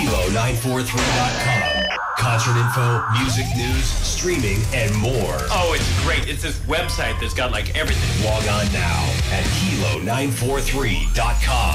Kilo943.com. Concert info, music news, streaming, and more. Oh, it's great. It's this website that's got like everything. Log on now at Kilo943.com.